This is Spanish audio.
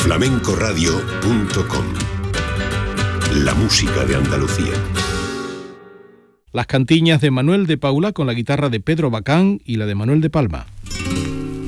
flamencoradio.com. La música de Andalucía. Las cantiñas de Manuel de Paula con la guitarra de Pedro Bacán y la de Manuel de Palma.